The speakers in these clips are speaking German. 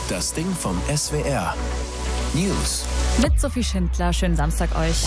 Das Ding vom SWR. News. Mit Sophie Schindler, schönen Samstag euch.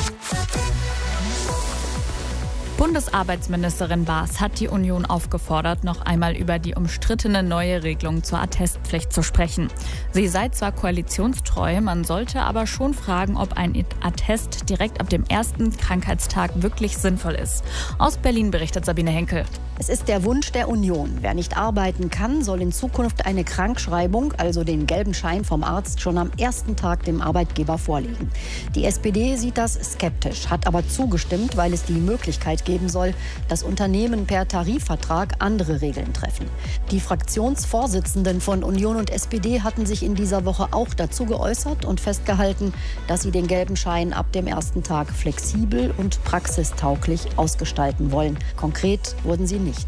Bundesarbeitsministerin Baas hat die Union aufgefordert, noch einmal über die umstrittene neue Regelung zur Attestpflicht zu sprechen. Sie sei zwar koalitionstreu, man sollte aber schon fragen, ob ein Attest direkt ab dem ersten Krankheitstag wirklich sinnvoll ist. Aus Berlin berichtet Sabine Henkel. Es ist der Wunsch der Union. Wer nicht arbeiten kann, soll in Zukunft eine Krankschreibung, also den gelben Schein vom Arzt, schon am ersten Tag dem Arbeitgeber vorlegen. Die SPD sieht das skeptisch, hat aber zugestimmt, weil es die Möglichkeit geben soll, dass Unternehmen per Tarifvertrag andere Regeln treffen. Die Fraktionsvorsitzenden von Union und SPD hatten sich in dieser Woche auch dazu geäußert und festgehalten, dass sie den gelben Schein ab dem ersten Tag flexibel und praxistauglich ausgestalten wollen. Konkret wurden sie nicht.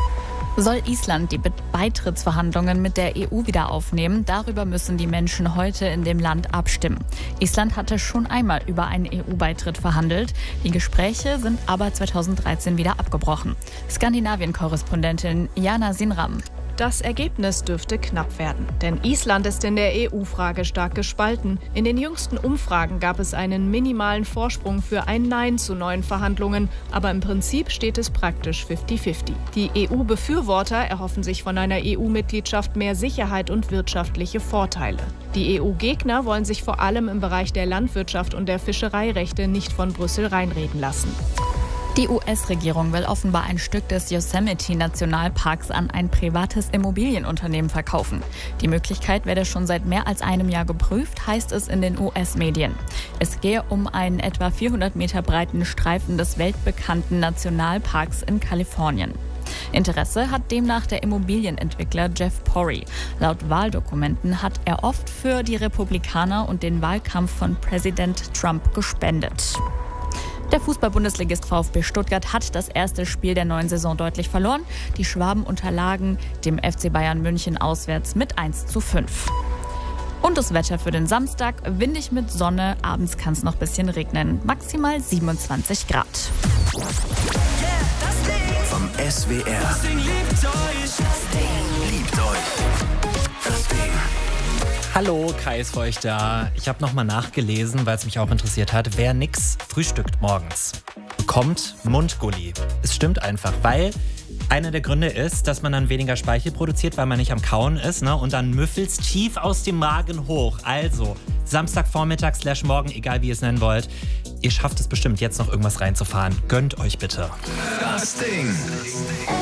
Soll Island die Beitrittsverhandlungen mit der EU wieder aufnehmen? Darüber müssen die Menschen heute in dem Land abstimmen. Island hatte schon einmal über einen EU-Beitritt verhandelt. Die Gespräche sind aber 2013 wieder abgebrochen. Skandinavien-Korrespondentin Jana Sinram. Das Ergebnis dürfte knapp werden, denn Island ist in der EU-Frage stark gespalten. In den jüngsten Umfragen gab es einen minimalen Vorsprung für ein Nein zu neuen Verhandlungen, aber im Prinzip steht es praktisch 50-50. Die EU-Befürworter erhoffen sich von einer EU-Mitgliedschaft mehr Sicherheit und wirtschaftliche Vorteile. Die EU-Gegner wollen sich vor allem im Bereich der Landwirtschaft und der Fischereirechte nicht von Brüssel reinreden lassen. Die US-Regierung will offenbar ein Stück des Yosemite-Nationalparks an ein privates Immobilienunternehmen verkaufen. Die Möglichkeit werde schon seit mehr als einem Jahr geprüft, heißt es in den US-Medien. Es gehe um einen etwa 400 Meter breiten Streifen des weltbekannten Nationalparks in Kalifornien. Interesse hat demnach der Immobilienentwickler Jeff Porry. Laut Wahldokumenten hat er oft für die Republikaner und den Wahlkampf von Präsident Trump gespendet. Der Fußball-Bundesligist VfB Stuttgart hat das erste Spiel der neuen Saison deutlich verloren. Die Schwaben unterlagen dem FC Bayern München auswärts mit 1:5. Und das Wetter für den Samstag: windig mit Sonne, abends kann es noch ein bisschen regnen, maximal 27 Grad. Vom SWR. Das Ding liebt euch. Das Ding liebt euch. Das Ding. Hallo, Kai ist für euch da. Ich habe nochmal nachgelesen, weil es mich auch interessiert hat. Wer nix frühstückt morgens, bekommt Mundgulli. Es stimmt einfach, weil einer der Gründe ist, dass man dann weniger Speichel produziert, weil man nicht am Kauen ist, ne? Und dann müffelt's tief aus dem Magen hoch. Also, Samstagvormittag / morgen, egal wie ihr es nennen wollt. Ihr schafft es bestimmt, jetzt noch irgendwas reinzufahren. Gönnt euch bitte. Das Ding.